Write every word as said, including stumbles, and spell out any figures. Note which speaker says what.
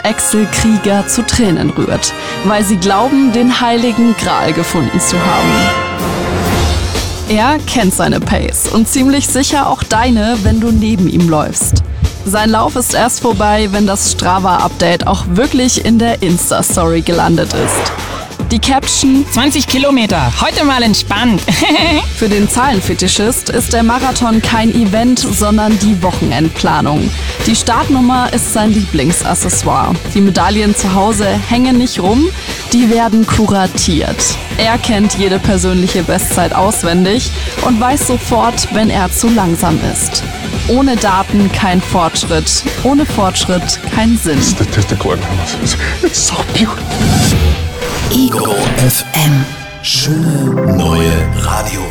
Speaker 1: Axel Krieger zu Tränen rührt, weil sie glauben, den heiligen Gral gefunden zu haben. Er kennt seine Pace und ziemlich sicher auch deine, wenn du neben ihm läufst. Sein Lauf ist erst vorbei, wenn das Strava-Update auch wirklich in der Insta-Story gelandet ist. Die Caption:
Speaker 2: zwanzig Kilometer, heute mal entspannt.
Speaker 1: Für den Zahlenfetischist ist der Marathon kein Event, sondern die Wochenendplanung. Die Startnummer ist sein Lieblingsaccessoire. Die Medaillen zu Hause hängen nicht rum, die werden kuratiert. Er kennt jede persönliche Bestzeit auswendig und weiß sofort, wenn er zu langsam ist. Ohne Daten kein Fortschritt, ohne Fortschritt kein Sinn.
Speaker 3: Statistical analysis. It's so beautiful.
Speaker 4: Ego F M. Schöne neue Radio.